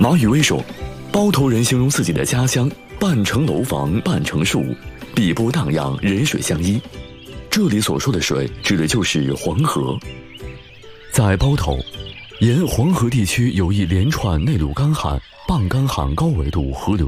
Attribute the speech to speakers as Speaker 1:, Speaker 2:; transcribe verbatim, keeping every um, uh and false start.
Speaker 1: 马宇威说，包头人形容自己的家乡半城楼房半城树，碧波荡漾，人水相依。这里所说的水指的就是黄河。在包头，沿黄河地区有一连串内陆干旱、半干旱高纬度河流